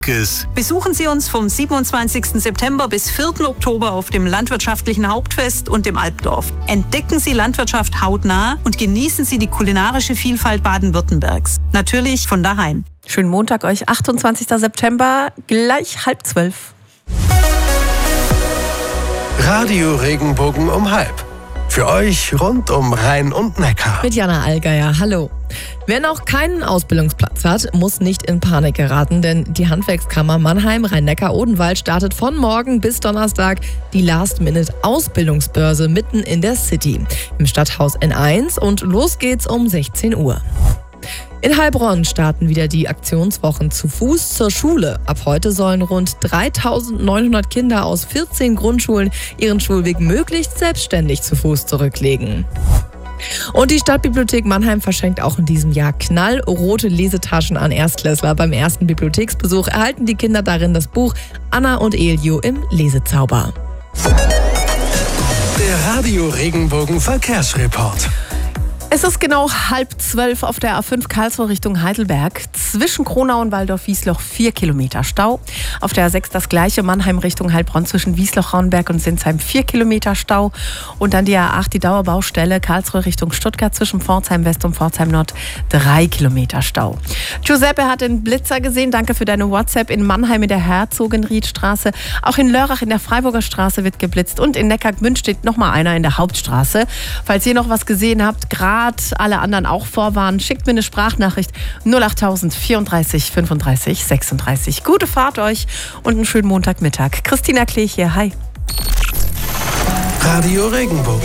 Besuchen Sie uns vom 27. September bis 4. Oktober auf dem Landwirtschaftlichen Hauptfest und dem Alpdorf. Entdecken Sie Landwirtschaft hautnah und genießen Sie die kulinarische Vielfalt Baden-Württembergs. Natürlich von daheim. Schönen Montag euch, 28. September, gleich 11:30. Radio Regenbogen um 12:30. Für euch rund um Rhein und Neckar. Mit Jana Allgeier, hallo. Wer noch keinen Ausbildungsplatz hat, muss nicht in Panik geraten, denn die Handwerkskammer Mannheim Rhein-Neckar-Odenwald startet von morgen bis Donnerstag die Last-Minute-Ausbildungsbörse mitten in der City im Stadthaus N1 und los geht's um 16 Uhr. In Heilbronn starten wieder die Aktionswochen zu Fuß zur Schule. Ab heute sollen rund 3.900 Kinder aus 14 Grundschulen ihren Schulweg möglichst selbstständig zu Fuß zurücklegen. Und die Stadtbibliothek Mannheim verschenkt auch in diesem Jahr knallrote Lesetaschen an Erstklässler. Beim ersten Bibliotheksbesuch erhalten die Kinder darin das Buch Anna und Elio im Lesezauber. Der Radio Regenbogen Verkehrsreport. Es ist genau 11:30 auf der A5 Karlsruhe Richtung Heidelberg. Zwischen Kronau und Waldorf-Wiesloch 4 Kilometer Stau. Auf der A6 das gleiche, Mannheim Richtung Heilbronn zwischen Wiesloch-Rauenberg und Sinsheim 4 Kilometer Stau. Und dann die A8, die Dauerbaustelle Karlsruhe Richtung Stuttgart zwischen Pforzheim West und Pforzheim Nord 3 Kilometer Stau. Giuseppe hat den Blitzer gesehen. Danke für deine WhatsApp. In Mannheim in der Herzogenriedstraße. Auch in Lörrach in der Freiburger Straße wird geblitzt. Und in Neckargmünd steht nochmal einer in der Hauptstraße. Falls ihr noch was gesehen habt, gerade alle anderen auch vorwarnen, schickt mir eine Sprachnachricht 08000 34 35 36. Gute Fahrt euch und einen schönen Montagmittag. Christina Klee hier, hi. Radio Regenbogen.